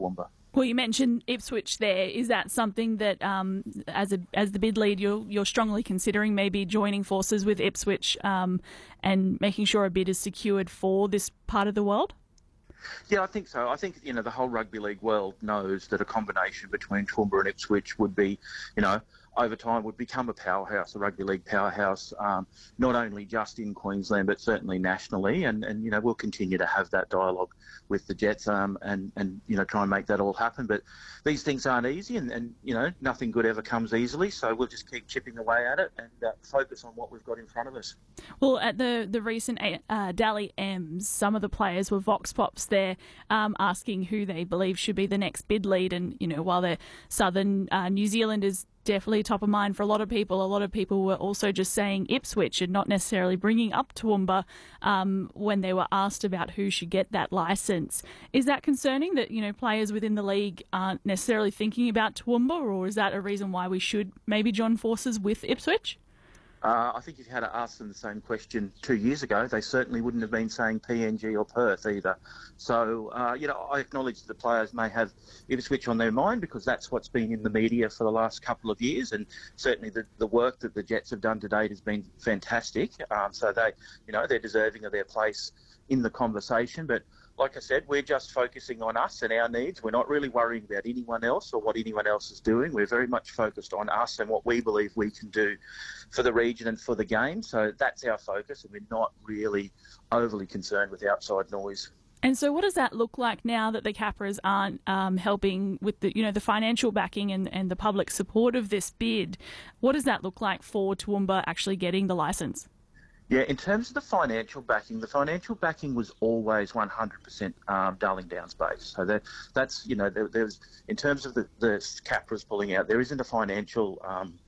Toowoomba. Well, you mentioned Ipswich there. Is that something that, as the bid lead, you're strongly considering maybe joining forces with Ipswich and making sure a bid is secured for this part of the world? Yeah, I think so. I think, the whole rugby league world knows that a combination between Toowoomba and Ipswich would be, over time would become a powerhouse, a rugby league powerhouse, not only just in Queensland, but certainly nationally. And we'll continue to have that dialogue with the Jets and try and make that all happen. But these things aren't easy and nothing good ever comes easily. So we'll just keep chipping away at it and focus on what we've got in front of us. Well, at the recent Dally M's, some of the players were vox pops there asking who they believe should be the next bid lead. And, while the Southern New Zealand is definitely top of mind for a lot of people were also just saying Ipswich and not necessarily bringing up Toowoomba when they were asked about who should get that licence. Is that concerning that, players within the league aren't necessarily thinking about Toowoomba, or is that a reason why we should maybe join forces with Ipswich? I think if you had to ask them the same question 2 years ago, they certainly wouldn't have been saying PNG or Perth either. So, I acknowledge that the players may have Ipswich on their mind because that's what's been in the media for the last couple of years, and certainly the work that the Jets have done to date has been fantastic. So they're deserving of their place in the conversation. But like I said, we're just focusing on us and our needs. We're not really worrying about anyone else or what anyone else is doing. We're very much focused on us and what we believe we can do for the region and for the game. So that's our focus, and we're not really overly concerned with outside noise. And so what does that look like now that the Capras aren't helping with the financial backing and the public support of this bid? What does that look like for Toowoomba actually getting the licence? Yeah, in terms of the financial backing was always 100% Darling Downs based. So that's there's in terms of the Capras pulling out, there isn't a financial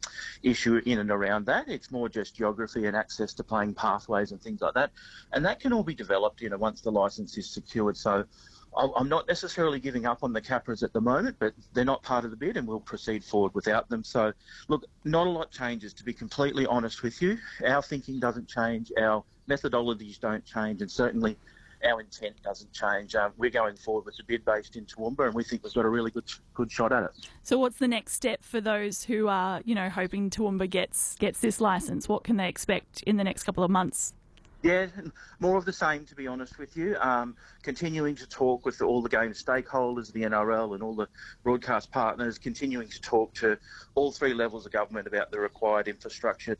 issue in and around that. It's more just geography and access to playing pathways and things like that, and that can all be developed once the licence is secured. So I'm not necessarily giving up on the Capras at the moment, but they're not part of the bid and we'll proceed forward without them. So, look, not a lot changes, to be completely honest with you. Our thinking doesn't change, our methodologies don't change, and certainly our intent doesn't change. We're going forward with the bid based in Toowoomba, and we think we've got a really good shot at it. So what's the next step for those who are, hoping Toowoomba gets this licence? What can they expect in the next couple of months? Yeah, more of the same, to be honest with you. Continuing to talk with all the game stakeholders, the NRL and all the broadcast partners, continuing to talk to all three levels of government about the required infrastructure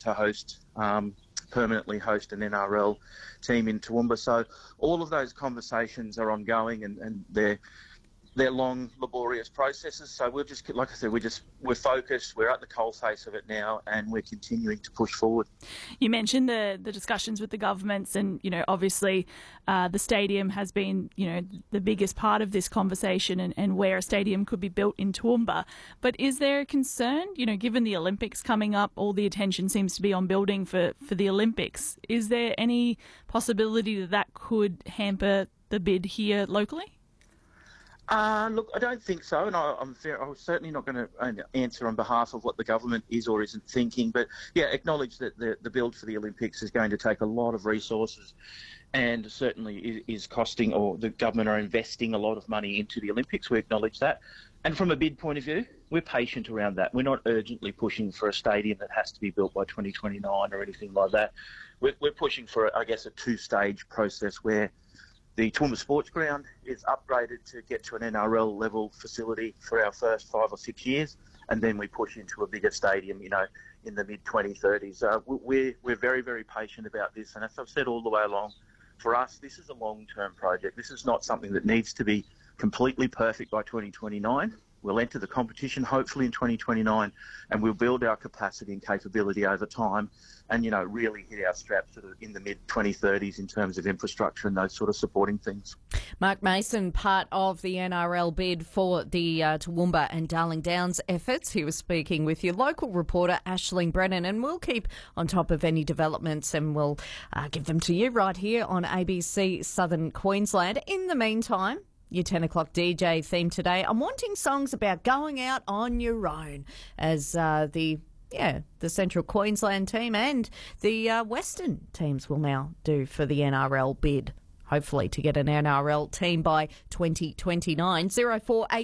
to permanently host an NRL team in Toowoomba. So all of those conversations are ongoing and they're long, laborious processes. So we'll just, like I said, we're focused, we're at the coalface of it now, and we're continuing to push forward. You mentioned the discussions with the governments, and obviously the stadium has been the biggest part of this conversation, and where a stadium could be built in Toowoomba. But is there a concern, given the Olympics coming up, all the attention seems to be on building for the Olympics? Is there any possibility that could hamper the bid here locally? Look, I don't think so, and I'm certainly not going to answer on behalf of what the government is or isn't thinking, but yeah, acknowledge that the build for the Olympics is going to take a lot of resources and certainly is costing, or the government are investing a lot of money into the Olympics. We acknowledge that. And from a bid point of view, we're patient around that. We're not urgently pushing for a stadium that has to be built by 2029 or anything like that. We're pushing for, I guess, a two-stage process where the Toowoomba Sports Ground is upgraded to get to an NRL level facility for our first 5 or 6 years, and then we push into a bigger stadium, in the mid-2030s. We're very, very patient about this, and as I've said all the way along, for us, this is a long-term project. This is not something that needs to be completely perfect by 2029. We'll enter the competition hopefully in 2029, and we'll build our capacity and capability over time and, really hit our straps sort of in the mid-2030s in terms of infrastructure and those sort of supporting things. Mark Mason, part of the NRL bid for the Toowoomba and Darling Downs efforts. He was speaking with your local reporter, Aisling Brennan, and we'll keep on top of any developments and we'll give them to you right here on ABC Southern Queensland. In the meantime, your 10 o'clock DJ theme today, I'm wanting songs about going out on your own, as the Central Queensland team and the Western teams will now do for the NRL bid, hopefully to get an NRL team by 2029. 0483